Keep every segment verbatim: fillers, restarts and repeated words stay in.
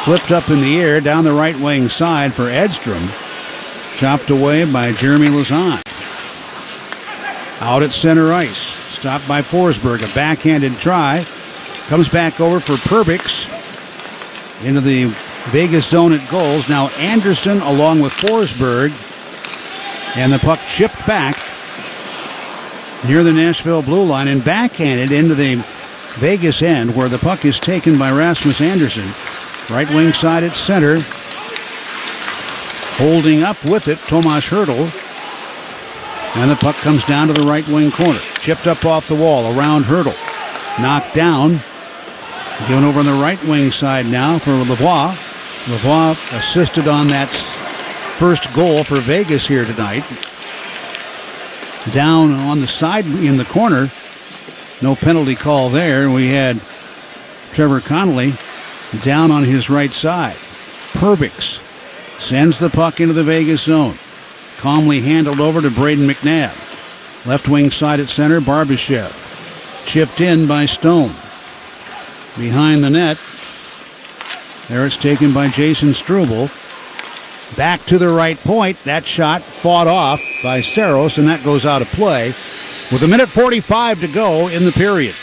Flipped up in the air down the right wing side for Edstrom. Chopped away by Jeremy Lauzon. Out at center ice. Stopped by Forsberg. A backhanded try. Comes back over for Perbix. Into the Vegas zone at goals. Now Anderson along with Forsberg. And the puck chipped back near the Nashville blue line and backhanded into the Vegas end where the puck is taken by Rasmus Anderson. Right wing side at center. Holding up with it, Tomas Hertl. And the puck comes down to the right wing corner. Chipped up off the wall around Hertl. Knocked down. Given over on the right wing side now for Lavoie. Lavoie assisted on that first goal for Vegas here tonight. Down on the side in the corner. No penalty call there. We had Trevor Connolly down on his right side. Perbix sends the puck into the Vegas zone. Calmly handled over to Braden McNabb. Left wing side at center, Barbashev. Chipped in by Stone. Behind the net. There it's taken by Jason Struble. Back to the right point. That shot fought off by Saros, and that goes out of play with a minute forty-five to go in the period.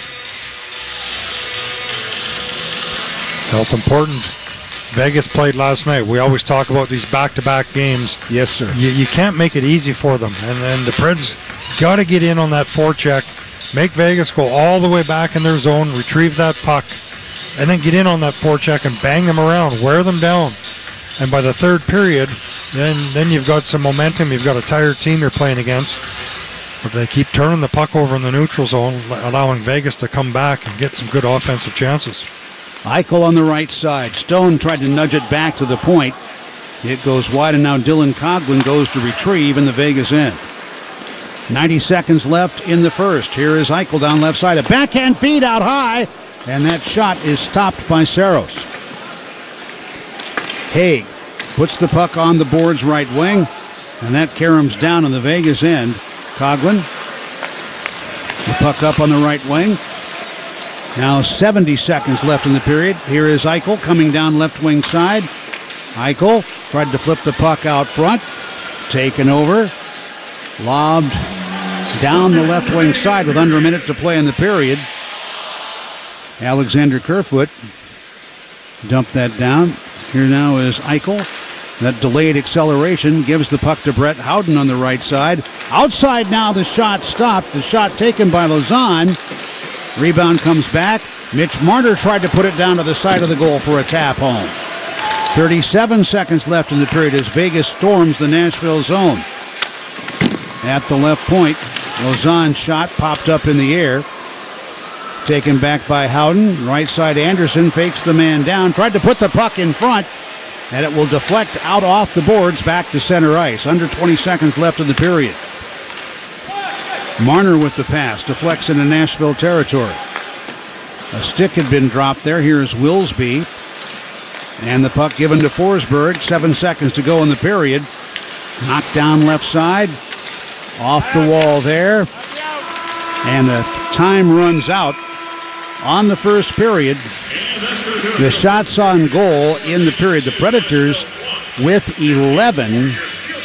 Well, it's important. Vegas played last night. We always talk about these back-to-back games. Yes, sir. You, you can't make it easy for them. And then the Preds got to get in on that forecheck, make Vegas go all the way back in their zone, retrieve that puck, and then get in on that forecheck and bang them around, wear them down. And by the third period, then, then you've got some momentum. You've got a tired team you're playing against. But they keep turning the puck over in the neutral zone, allowing Vegas to come back and get some good offensive chances. Eichel on the right side. Stone tried to nudge it back to the point. It goes wide, and now Dylan Coghlan goes to retrieve in the Vegas end. ninety seconds left in the first. Here is Eichel down left side. A backhand feed out high, and that shot is stopped by Saros. Haig puts the puck on the boards right wing, and that caroms down on the Vegas end. Coghlan. The puck up on the right wing. Now seventy seconds left in the period. Here is Eichel coming down left wing side. Eichel tried to flip the puck out front. Taken over. Lobbed down the left wing side with under a minute to play in the period. Alexander Kerfoot dumped that down. Here now is Eichel. That delayed acceleration gives the puck to Brett Howden on the right side. Outside now, the shot stopped. The shot taken by Lauzon. Rebound comes back. Mitch Marner tried to put it down to the side of the goal for a tap home. thirty-seven seconds left in the period as Vegas storms the Nashville zone. At the left point, Lauzon's shot popped up in the air. Taken back by Howden. Right side Anderson fakes the man down. Tried to put the puck in front, and it will deflect out off the boards back to center ice. Under twenty seconds left in the period. Marner with the pass, deflects into Nashville territory. A stick had been dropped there. Here's Wilsby. And the puck given to Forsberg. Seven seconds to go in the period. Knocked down left side. Off the wall there. And the time runs out on the first period. The shots on goal in the period. The Predators with eleven.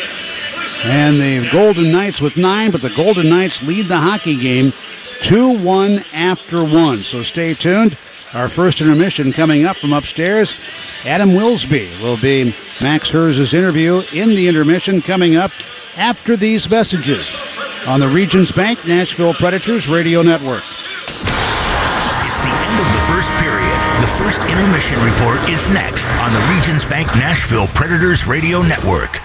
And the Golden Knights with nine, but the Golden Knights lead the hockey game two one after one. So stay tuned. Our first intermission coming up from upstairs. Adam Wilsby will be Max Herz's interview in the intermission coming up after these messages on the Regions Bank Nashville Predators Radio Network. It's the end of the first period. The first intermission report is next on the Regions Bank Nashville Predators Radio Network.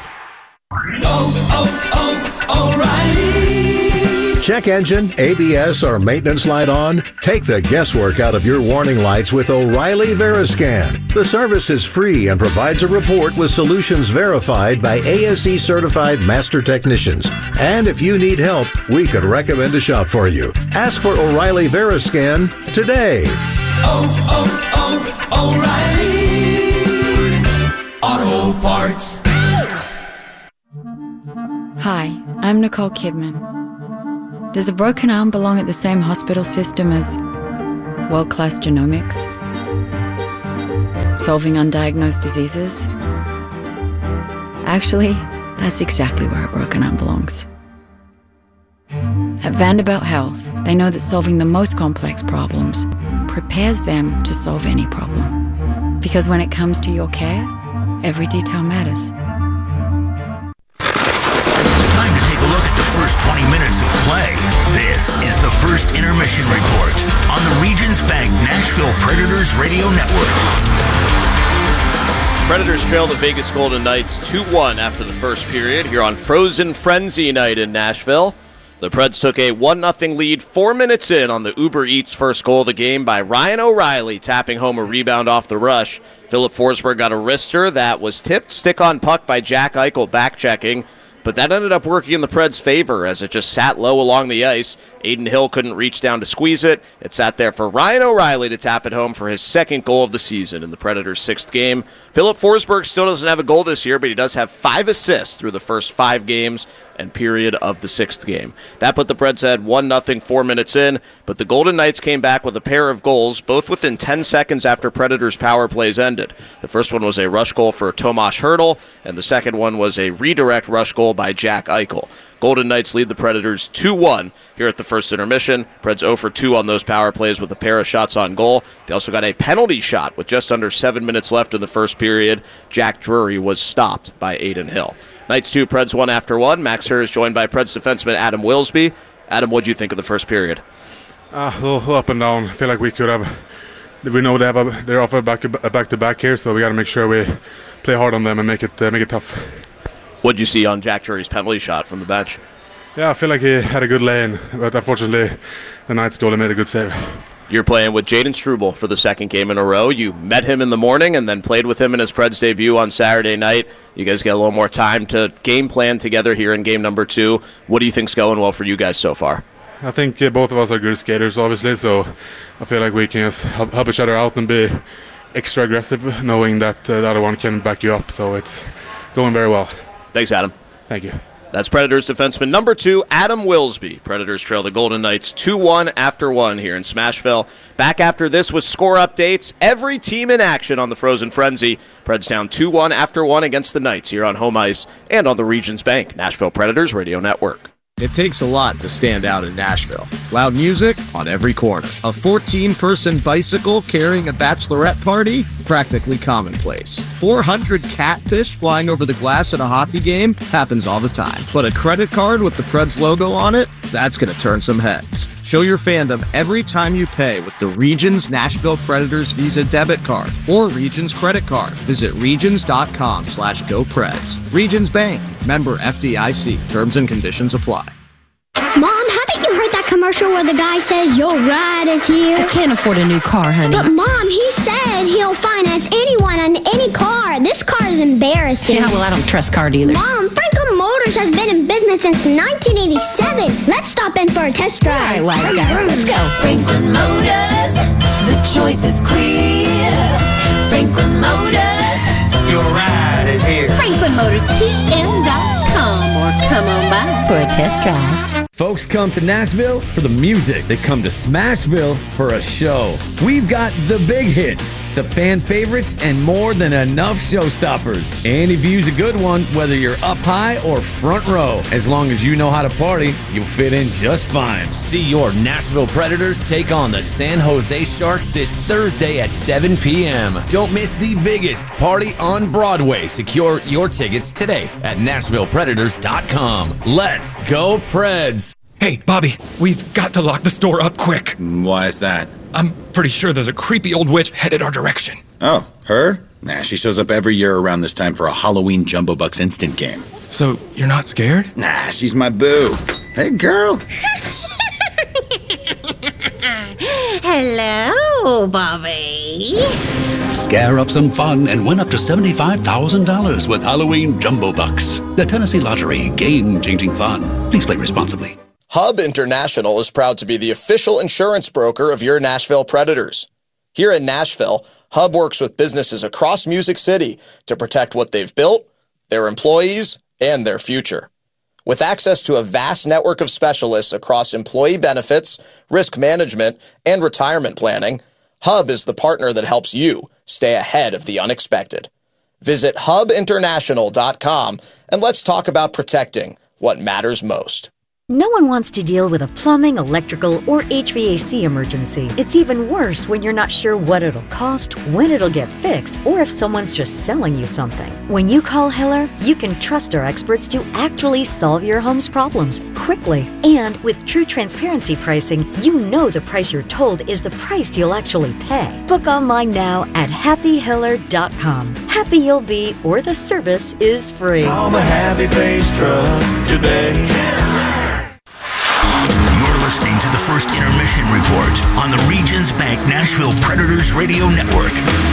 Oh, oh, oh, O'Reilly. Check engine, A B S, or maintenance light on? Take the guesswork out of your warning lights with O'Reilly Veriscan. The service is free and provides a report with solutions verified by A S E certified master technicians. And if you need help, we could recommend a shop for you. Ask for O'Reilly Veriscan today. Oh, oh, oh, O'Reilly Auto Parts. Hi, I'm Nicole Kidman. Does a broken arm belong at the same hospital system as world-class genomics? solving undiagnosed diseases. Actually, that's exactly where a broken arm belongs. At Vanderbilt Health, they know that solving the most complex problems prepares them to solve any problem. Because when it comes to your care, every detail matters. Time to take a look at the first twenty minutes of play. This is the First Intermission Report on the Regions Bank Nashville Predators Radio Network. Predators trail the Vegas Golden Knights two one after the first period here on Frozen Frenzy night in Nashville. The Preds took a one nothing lead four minutes in on the Uber Eats first goal of the game by Ryan O'Reilly, tapping home a rebound off the rush. Philip Forsberg got a wrister that was tipped stick on puck by Jack Eichel back-checking, but that ended up working in the Preds' favor as it just sat low along the ice. Aiden Hill couldn't reach down to squeeze it. It sat there for Ryan O'Reilly to tap it home for his second goal of the season in the Predators' sixth game. Philip Forsberg still doesn't have a goal this year, but he does have five assists through the first five games and period of the sixth game. That put the Preds ahead one nothing four minutes in, but the Golden Knights came back with a pair of goals, both within ten seconds after Predators' power plays ended. The first one was a rush goal for Tomas Hertl, and the second one was a redirect rush goal by Jack Eichel. Golden Knights lead the Predators two one here at the first intermission. Preds zero for two on those power plays with a pair of shots on goal. They also got a penalty shot with just under seven minutes left in the first period. Jack Drury was stopped by Aiden Hill. Knights two, Preds one after one. Max Herr is joined by Preds defenseman Adam Wilsby. Adam, what do you think of the first period? Uh, a little up and down. I feel like we could have. We know they have a, they're off a back a back to back here, so we got to make sure we play hard on them and make it uh, make it tough. What did you see on Jack Drury's penalty shot from the bench? Yeah, I feel like he had a good lane, but unfortunately, the Knights goalie made a good save. You're playing with Jaden Struble for the second game in a row. You met him in the morning and then played with him in his Preds debut on Saturday night. You guys get a little more time to game plan together here in game number two. What do you think's going well for you guys so far? I think uh, both of us are good skaters, obviously, so I feel like we can just help, help each other out and be extra aggressive, knowing that uh, the other one can back you up, so it's going very well. Thanks, Adam. Thank you. That's Predators defenseman number two, Adam Wilsby. Predators trail the Golden Knights two one after one here in Smashville. Back after this with score updates. Every team in action on the Frozen Frenzy. Preds down two one after one against the Knights here on home ice and on the Regions Bank Nashville Predators Radio Network. It takes a lot to stand out in Nashville. Loud music on every corner. A fourteen-person bicycle carrying a bachelorette party? Practically commonplace. four hundred catfish flying over the glass at a hockey game? Happens all the time. But a credit card with the Preds logo on it? That's going to turn some heads. Show your fandom every time you pay with the Regions Nashville Predators Visa debit card or Regions credit card. Visit regions.com slash GoPreds. Regions Bank. Member F D I C. Terms and conditions apply. Mom, haven't you heard that commercial where the guy says your ride is here? I can't afford a new car, honey. But Mom, he said he'll finance anyone on any car. This car is embarrassing. Yeah, well, I don't trust car dealers. Mom, Franklin Motors has been in business since nineteen eighty-seven. Let's stop in for a test drive. All right, wise guy, let's go. Franklin Motors, the choice is clear. Franklin Motors, your ride is here. Franklin Motors T M dot com or come on by for a test drive. Folks come to Nashville for the music. They come to Smashville for a show. We've got the big hits, the fan favorites, and more than enough showstoppers. Any view's a good one, whether you're up high or front row. As long as you know how to party, you'll fit in just fine. See your Nashville Predators take on the San Jose Sharks this Thursday at seven p.m. Don't miss the biggest party on Broadway. Secure your tickets today at Nashville Predators dot com. Let's go Preds! Hey, Bobby, we've got to lock the store up quick. Why is that? I'm pretty sure there's a creepy old witch headed our direction. Oh, her? Nah, she shows up every year around this time for a Halloween Jumbo Bucks instant game. So, you're not scared? Nah, she's my boo. Hey, girl. Hello, Bobby. Scare up some fun and win up to seventy-five thousand dollars with Halloween Jumbo Bucks. The Tennessee Lottery, game-changing fun. Please play responsibly. Hub International is proud to be the official insurance broker of your Nashville Predators. Here in Nashville, Hub works with businesses across Music City to protect what they've built, their employees, and their future. With access to a vast network of specialists across employee benefits, risk management, and retirement planning, Hub is the partner that helps you stay ahead of the unexpected. Visit hub international dot com and let's talk about protecting what matters most. No one wants to deal with a plumbing, electrical, or H V A C emergency. It's even worse when you're not sure what it'll cost, when it'll get fixed, or if someone's just selling you something. When you call Hiller, you can trust our experts to actually solve your home's problems quickly. And with true transparency pricing, you know the price you're told is the price you'll actually pay. Book online now at happy hiller dot com. Happy you'll be, or the service is free. Call the Happy Face Truck today. Listening to the first intermission report on the Regions Bank Nashville Predators Radio Network.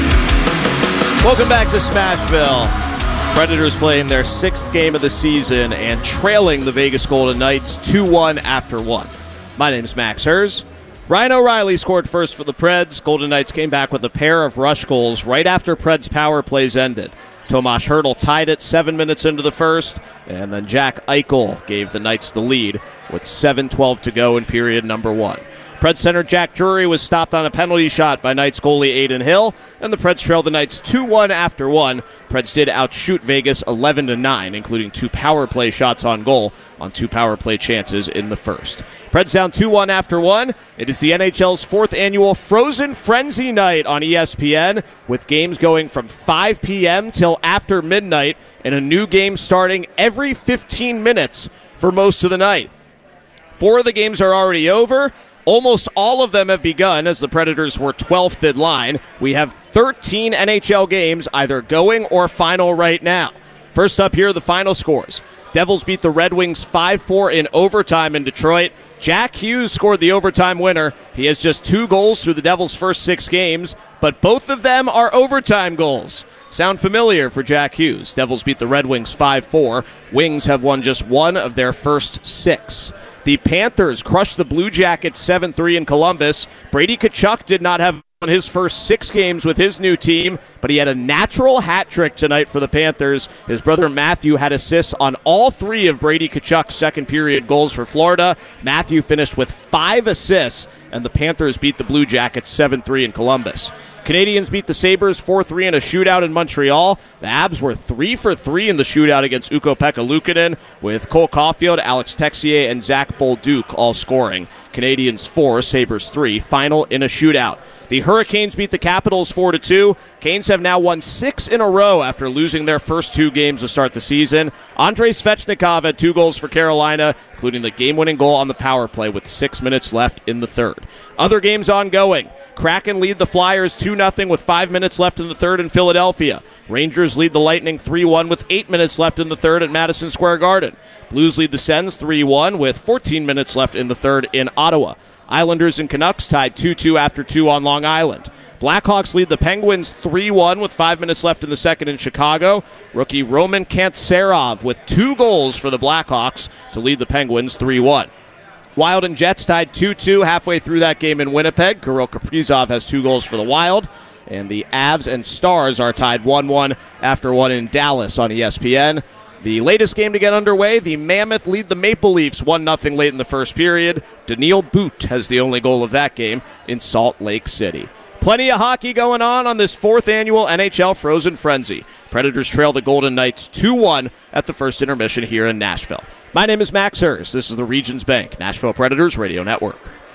Welcome back to Smashville. Predators playing their sixth game of the season and trailing the Vegas Golden Knights two one after one. My name is Max Hers. Ryan O'Reilly scored first for the Preds. Golden Knights came back with a pair of rush goals right after Preds power plays ended. Tomas Hertl tied it seven minutes into the first, and then Jack Eichel gave the Knights the lead with seven twelve to go in period number one. Preds center Jack Drury was stopped on a penalty shot by Knights goalie Aiden Hill, and the Preds trailed the Knights two one after one. Preds did outshoot Vegas eleven to nine, including two power play shots on goal on two power play chances in the first. Preds down two one after one. It is the N H L's fourth annual Frozen Frenzy Night on E S P N, with games going from five p.m. till after midnight, and a new game starting every fifteen minutes for most of the night. Four of the games are already over. Almost all of them have begun, as the Predators were twelfth in line. We have thirteen N H L games either going or final right now. First up here, the final scores. Devils beat the Red Wings five four in overtime in Detroit. Jack Hughes scored the overtime winner. He has just two goals through the Devils' first six games, but both of them are overtime goals. Sound familiar for Jack Hughes? Devils beat the Red Wings five four. Wings have won just one of their first six. The Panthers crushed the Blue Jackets seven three in Columbus. Brady Tkachuk did not have on his first six games with his new team, but he had a natural hat trick tonight for the Panthers. His brother Matthew had assists on all three of Brady Tkachuk's second period goals for Florida. Matthew finished with five assists, and the Panthers beat the Blue Jackets seven three in Columbus. Canadians beat the Sabres four three in a shootout in Montreal. The Abs were three for three in the shootout against Ukko-Pekka Luukkonen, with Cole Caulfield, Alex Texier, and Zach Bolduc all scoring. Canadians four, Sabres three, final in a shootout. The Hurricanes beat the Capitals four to two. Canes have now won six in a row after losing their first two games to start the season. Andrei Svechnikov had two goals for Carolina, including the game-winning goal on the power play with six minutes left in the third. Other games ongoing. Kraken lead the Flyers two nothing with five minutes left in the third in Philadelphia. Rangers lead the Lightning three one with eight minutes left in the third at Madison Square Garden. Blues lead the Sens three one with fourteen minutes left in the third in Ottawa. Islanders and Canucks tied two two after two on Long Island. Blackhawks lead the Penguins three one with five minutes left in the second in Chicago. Rookie Roman Kantsarov with two goals for the Blackhawks to lead the Penguins three one. Wild and Jets tied two two halfway through that game in Winnipeg. Kirill Kaprizov has two goals for the Wild. And the Avs and Stars are tied one one after one in Dallas on E S P N. The latest game to get underway, the Mammoth lead the Maple Leafs one nothing late in the first period. Daniil Boot has the only goal of that game in Salt Lake City. Plenty of hockey going on on this fourth annual N H L Frozen Frenzy. Predators trail the Golden Knights two one at the first intermission here in Nashville. My name is Max Hers. This is the Regions Bank Nashville Predators Radio Network.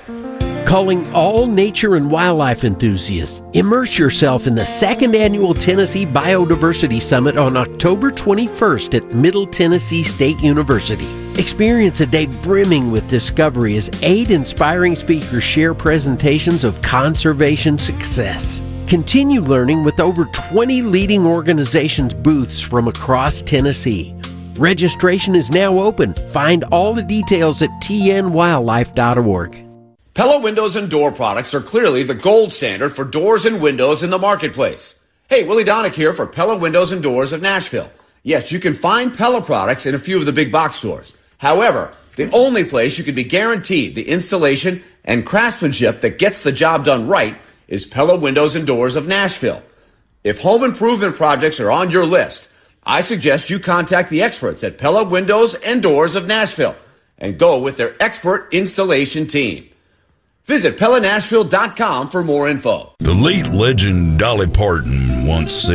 Calling all nature and wildlife enthusiasts. Immerse yourself in the second annual Tennessee Biodiversity Summit on October twenty-first at Middle Tennessee State University. Experience a day brimming with discovery as eight inspiring speakers share presentations of conservation success. Continue learning with over twenty leading organizations' booths from across Tennessee. Registration is now open. Find all the details at t n wildlife dot org. Pella Windows and Door products are clearly the gold standard for doors and windows in the marketplace. Hey, Willie Donick here for Pella Windows and Doors of Nashville. Yes, you can find Pella products in a few of the big box stores. However, the only place you can be guaranteed the installation and craftsmanship that gets the job done right is Pella Windows and Doors of Nashville. If home improvement projects are on your list, I suggest you contact the experts at Pella Windows and Doors of Nashville and go with their expert installation team. Visit Pella Nashville dot com for more info. The late legend Dolly Parton once said,